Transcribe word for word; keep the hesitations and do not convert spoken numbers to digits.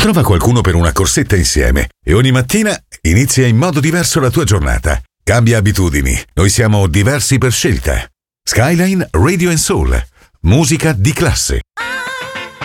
Trova qualcuno per una corsetta insieme e ogni mattina inizia in modo diverso la tua giornata. Cambia abitudini. Noi siamo diversi per scelta. Skyline Radio and Soul. Musica di classe.